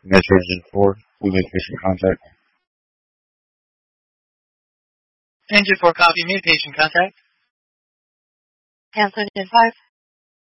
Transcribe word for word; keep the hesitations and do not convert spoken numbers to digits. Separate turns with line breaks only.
Metro Engine four, we make patient contact.
Engine four copy, made patient contact.
Cancel Engine five.